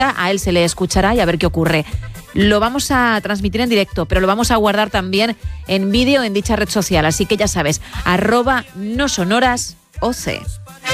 a él se le escuchará y a ver qué ocurre. Lo vamos a transmitir en directo, pero lo vamos a guardar también en vídeo en dicha red social. Así que ya sabes, @nosonораsoc.